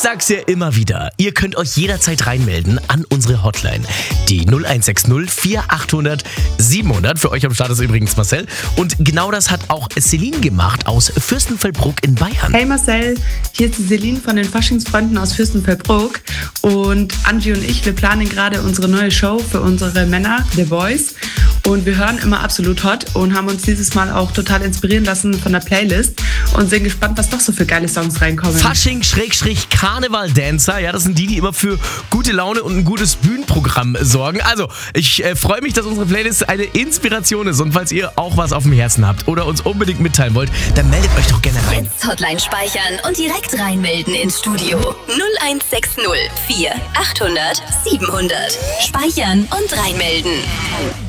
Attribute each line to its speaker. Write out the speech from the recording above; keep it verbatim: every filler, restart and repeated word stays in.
Speaker 1: sag's ja immer wieder. Ihr könnt euch jederzeit reinmelden an unsere Hotline. Die null eins sechs null vier achthundert siebenhundert. Für euch am Start ist übrigens Marcel. Und genau das hat auch Celine gemacht aus Fürstenfeldbruck in Bayern.
Speaker 2: Hey Marcel, hier ist die Celine von den Faschingsfreunden aus Fürstenfeldbruck. Und Angie und ich, wir planen gerade unsere neue Show für unsere Männer, The Boys. Und wir hören immer Absolut Hot und haben uns dieses Mal auch total inspirieren lassen von der Playlist und sind gespannt, was doch so für geile Songs reinkommen.
Speaker 1: Fasching-Karneval-Dancer, ja, das sind die, die immer für gute Laune und ein gutes Bühnenprogramm sorgen. Also, ich äh, freue mich, dass unsere Playlist eine Inspiration ist und falls ihr auch was auf dem Herzen habt oder uns unbedingt mitteilen wollt, dann meldet euch doch gerne rein.
Speaker 3: Jetzt Hotline speichern und direkt reinmelden ins Studio. null eins sechs null vier achthundert siebenhundert. Speichern und reinmelden.